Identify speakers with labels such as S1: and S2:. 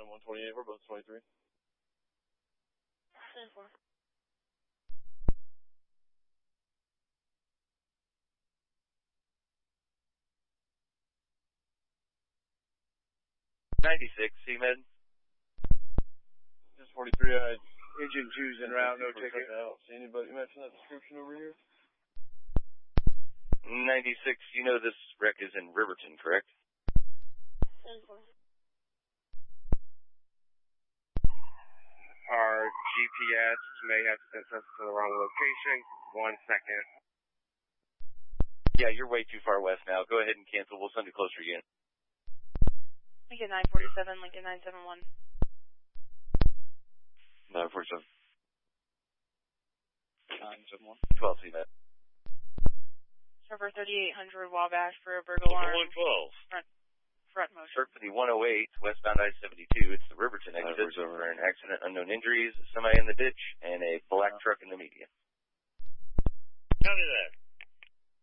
S1: 128, we're both 23.
S2: 10-4.
S3: 96, CMed.
S1: Just 43,
S4: Agent 2's en route, no ticket.
S1: See anybody matching that description over here?
S3: 96, you know this wreck is in Riverton, correct?
S2: 10-4.
S4: Our GPS may have sent us to the wrong location. 1 second.
S3: Yeah, you're way too far west now. Go ahead and cancel. We'll send it closer again.
S2: Lincoln 947, Lincoln 971.
S3: 947.
S1: 971.
S3: 12, CMed.
S2: Server 3800 Wabash for a burglar alarm.
S3: 112.
S2: Front motion.
S3: Search for the 108, westbound I-72. It's the Riverton exit for an accident, unknown injuries, a semi in the ditch, and a black truck in the median.
S5: Copy that.